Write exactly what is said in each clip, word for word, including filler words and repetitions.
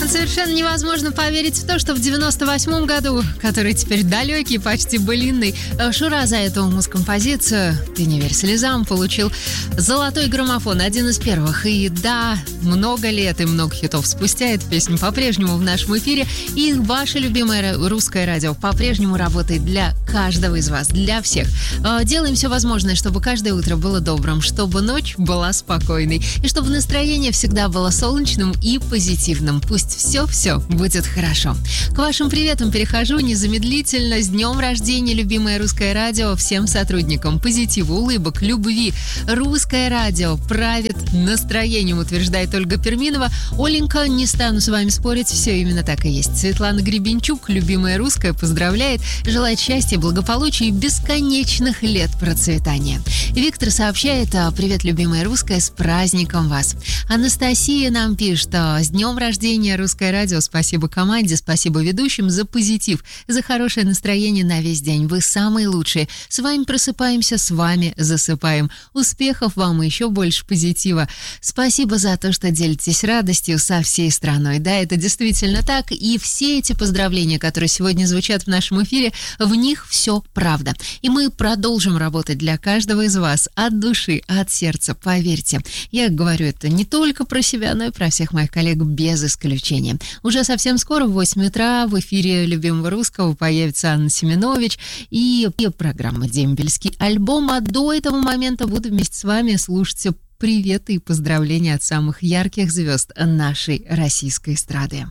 Совершенно невозможно поверить в то, что в девяносто восьмом году, который теперь далекий, почти былинный, Шура за эту музкомпозицию «Ты не верь слезам» получил золотой граммофон, один из первых. И да, много лет и много хитов спустя эта песня по-прежнему в нашем эфире. И ваше любимое русское радио по-прежнему работает для каждого из вас, для всех. Делаем все возможное, чтобы каждое утро было добрым, чтобы ночь была спокойной и чтобы настроение всегда было солнечным и позитивным. Пусть все-все будет хорошо. К вашим приветам перехожу незамедлительно. С днем рождения, любимое русское радио, всем сотрудникам позитива, улыбок, любви. Русское радио правит настроением, утверждает Ольга Перминова. Оленька, не стану с вами спорить, все именно так и есть. Светлана Гребенчук, любимая русская, поздравляет, желает счастья, благополучия и бесконечных лет процветания. Виктор сообщает: привет, любимая русская, с праздником вас. Анастасия нам пишет: с днем рождения, русское радио, спасибо команде, спасибо ведущим за позитив, за хорошее настроение на весь день. Вы самые лучшие. С вами просыпаемся, с вами засыпаем. Успехов вам и еще больше позитива. Спасибо за то, что делитесь радостью со всей страной. Да, это действительно так. И все эти поздравления, которые сегодня звучат в нашем эфире, в них все правда. И мы продолжим работать для каждого из вас от души, от сердца, поверьте. Я говорю это не только про себя, но и про всех моих коллег без исключения. Уже совсем скоро в восемь утра в эфире любимого русского появится Анна Семенович и, и программа «Дембельский альбом». А до этого момента буду вместе с вами слушать приветы и поздравления от самых ярких звезд нашей российской эстрады.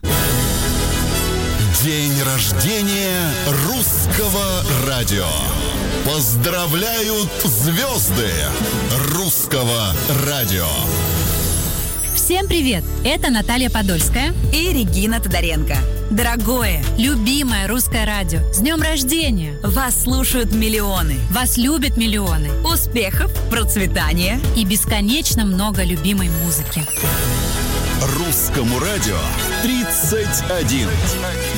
День рождения русского радио. Поздравляют звезды русского радио. Всем привет! Это Наталья Подольская и Регина Тодоренко. Дорогое, любимое русское радио, с днем рождения! Вас слушают миллионы. Вас любят миллионы. Успехов, процветания и бесконечно много любимой музыки. Русскому радио тридцать один.